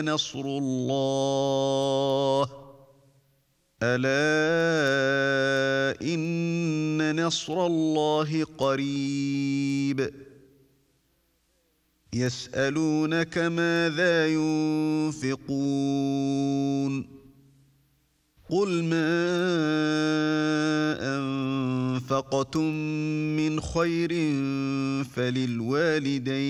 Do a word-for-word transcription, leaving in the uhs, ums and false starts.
نصر الله ألا إن نصر الله قريب يسألونك ماذا ينفقون قل ما أنفقتم من خير فللوالدين